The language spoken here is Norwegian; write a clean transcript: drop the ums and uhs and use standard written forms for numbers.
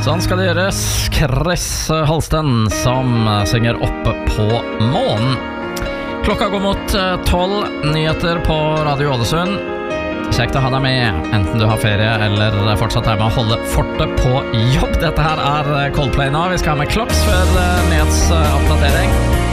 Sånn skal det gjøres. Chris Holsten som synger Oppe på månen. Klokka går mot 12. Nyheter på Radio Ålesund. Kjekt å ha deg med, enten du har ferie eller fortsatt er med å holde fortet på jobb. Dette her er Coldplay nå. Vi skal ha med Clocks før nyhetsoppdatering.